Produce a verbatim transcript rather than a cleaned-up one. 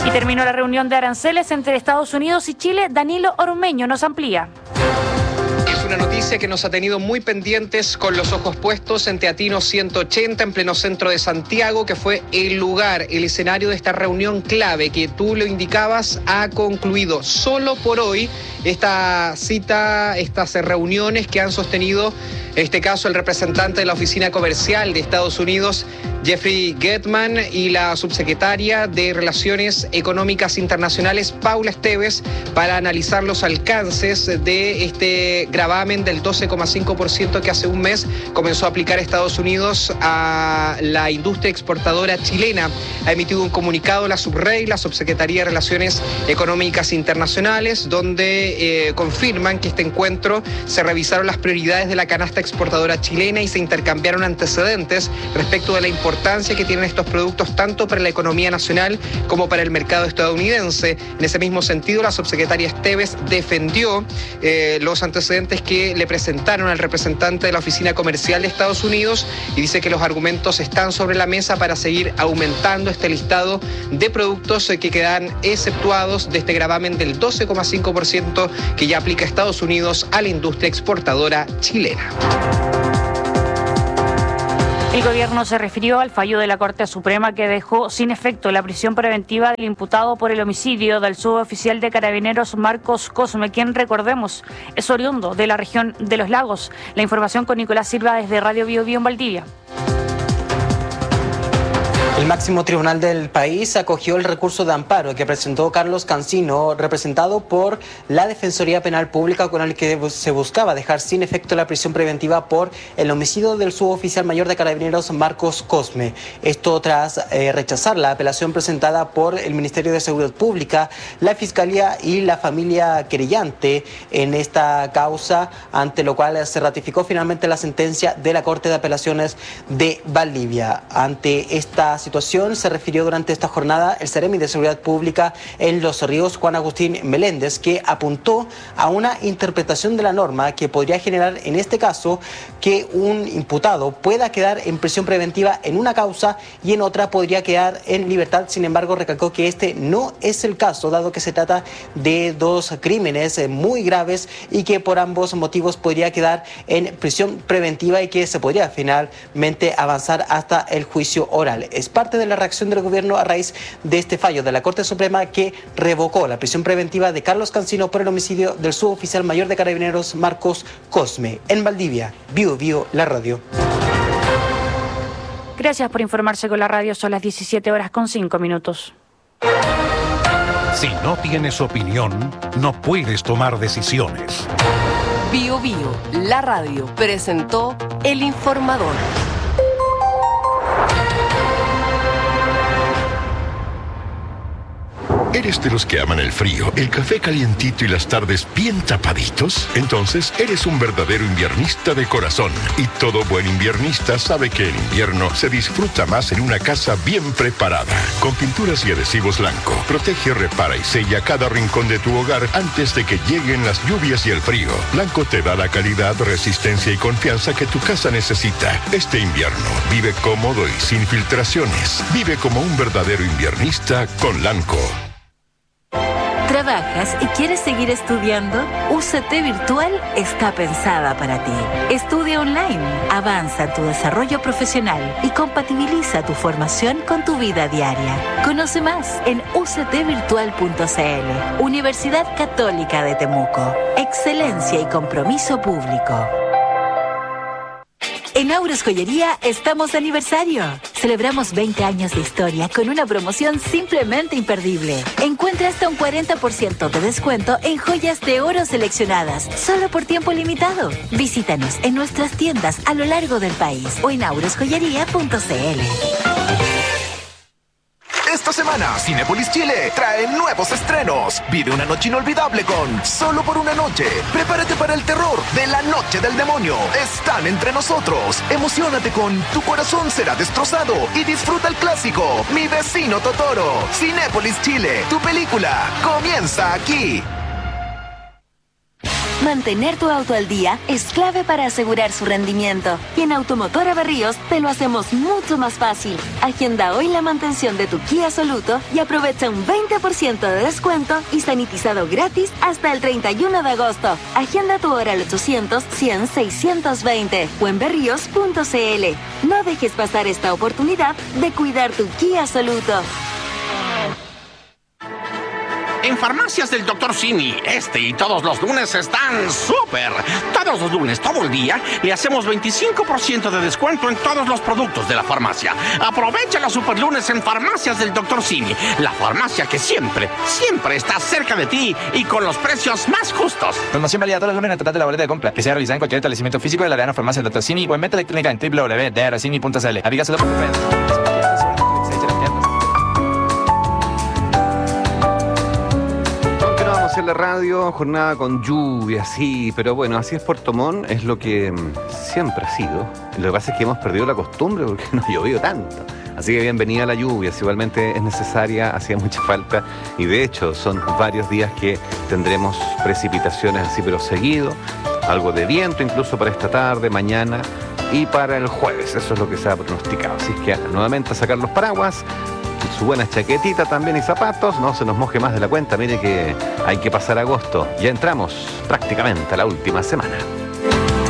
Y terminó la reunión de aranceles entre Estados Unidos y Chile. Danilo Ormeño nos amplía. Una noticia que nos ha tenido muy pendientes, con los ojos puestos en Teatino ciento ochenta, en pleno centro de Santiago, que fue el lugar, el escenario de esta reunión clave que tú lo indicabas, ha concluido. Solo por hoy esta cita, estas reuniones que han sostenido, en este caso, el representante de la Oficina Comercial de Estados Unidos, Jeffrey Gettman, y la subsecretaria de Relaciones Económicas Internacionales, Paula Esteves, para analizar los alcances de este gravamen del doce coma cinco por ciento que hace un mes comenzó a aplicar Estados Unidos a la industria exportadora chilena. Ha emitido un comunicado la Subrey, la Subsecretaría de Relaciones Económicas Internacionales, donde eh, confirman que este encuentro se revisaron las prioridades de la canasta exportadora chilena y se intercambiaron antecedentes respecto de la importancia que tienen estos productos tanto para la economía nacional como para el mercado estadounidense. En ese mismo sentido, la subsecretaria Esteves defendió eh, los antecedentes que le presentaron al representante de la Oficina Comercial de Estados Unidos y dice que los argumentos están sobre la mesa para seguir aumentando este listado de productos que quedan exceptuados de este gravamen del doce coma cinco por ciento que ya aplica Estados Unidos a la industria exportadora chilena. El gobierno se refirió al fallo de la Corte Suprema que dejó sin efecto la prisión preventiva del imputado por el homicidio del suboficial de Carabineros Marcos Cosme, quien, recordemos, es oriundo de la región de Los Lagos. La información con Nicolás Silva desde Radio Bio Bio en Valdivia. El máximo tribunal del país acogió el recurso de amparo que presentó Carlos Cancino, representado por la Defensoría Penal Pública, con el que se buscaba dejar sin efecto la prisión preventiva por el homicidio del suboficial mayor de Carabineros Marcos Cosme. Esto tras eh, rechazar la apelación presentada por el Ministerio de Seguridad Pública, la Fiscalía y la familia querellante en esta causa, ante lo cual se ratificó finalmente la sentencia de la Corte de Apelaciones de Valdivia. Ante esta situación se refirió durante esta jornada el Seremi de Seguridad Pública en Los Ríos, Juan Agustín Meléndez, que apuntó a una interpretación de la norma que podría generar en este caso que un imputado pueda quedar en prisión preventiva en una causa y en otra podría quedar en libertad. Sin embargo, recalcó que este no es el caso, dado que se trata de dos crímenes muy graves y que por ambos motivos podría quedar en prisión preventiva y que se podría finalmente avanzar hasta el juicio oral. Es parte de la reacción del gobierno a raíz de este fallo de la Corte Suprema que revocó la prisión preventiva de Carlos Cancino por el homicidio del suboficial mayor de Carabineros Marcos Cosme. En Valdivia, Bio Bio, la radio. Gracias por informarse con la radio. Son las diecisiete horas con cinco minutos. Si no tienes opinión, no puedes tomar decisiones. Bio Bio, la radio, presentó El Informador. ¿Eres de los que aman el frío, el café calientito y las tardes bien tapaditos? Entonces eres un verdadero inviernista de corazón. Y todo buen inviernista sabe que el invierno se disfruta más en una casa bien preparada. Con pinturas y adhesivos Lanco, protege, repara y sella cada rincón de tu hogar antes de que lleguen las lluvias y el frío. Lanco te da la calidad, resistencia y confianza que tu casa necesita. Este invierno vive cómodo y sin filtraciones. Vive como un verdadero inviernista con Lanco. ¿Trabajas y quieres seguir estudiando? U C T Virtual está pensada para ti. Estudia online, avanza en tu desarrollo profesional y compatibiliza tu formación con tu vida diaria. Conoce más en u c t virtual punto c l. Universidad Católica de Temuco. Excelencia y compromiso público. En Auros Joyería estamos de aniversario. Celebramos veinte años de historia con una promoción simplemente imperdible. Encuentra hasta un cuarenta por ciento de descuento en joyas de oro seleccionadas, solo por tiempo limitado. Visítanos en nuestras tiendas a lo largo del país o en auros joyería punto c l. Esta semana, Cinépolis Chile trae nuevos estrenos. Vive una noche inolvidable con Solo por una noche. Prepárate para el terror de La Noche del Demonio. Están entre nosotros. Emociónate con Tu corazón será destrozado y disfruta el clásico Mi vecino Totoro. Cinépolis Chile, tu película comienza aquí. Mantener tu auto al día es clave para asegurar su rendimiento. Y en Automotora Berríos te lo hacemos mucho más fácil. Agenda hoy la mantención de tu Kia Soluto y aprovecha un veinte por ciento de descuento y sanitizado gratis hasta el treinta y uno de agosto. Agenda tu hora al ochocientos, cien, seiscientos veinte o en berríos punto c l. No dejes pasar esta oportunidad de cuidar tu Kia Soluto. En Farmacias del doctor Simi, este y todos los lunes están súper. Todos los lunes, todo el día, le hacemos veinticinco por ciento de descuento en todos los productos de la farmacia. Aprovecha los super lunes en Farmacias del doctor Simi, la farmacia que siempre, siempre está cerca de ti y con los precios más justos. Promoción válida todos los lunes en el total de la boleta de compra, que sea realizada en cualquier establecimiento físico de la Arena Farmacia del doctor Simi o en venta electrónica en doble u doble u doble u punto d r simi punto c l. Avígaselo por Facebook. En la radio, jornada con lluvia, sí, pero bueno, así es Puerto Montt, es lo que siempre ha sido. Lo que pasa es que hemos perdido la costumbre porque no ha llovido tanto. Así que bienvenida la lluvia, si igualmente es necesaria, hacía mucha falta y de hecho son varios días que tendremos precipitaciones así pero seguido, algo de viento incluso para esta tarde, mañana y para el jueves, eso es lo que se ha pronosticado. Así que nuevamente a sacar los paraguas, su buena chaquetita también y zapatos, no se nos moje más de la cuenta, mire que hay que pasar agosto, ya entramos prácticamente a la última semana.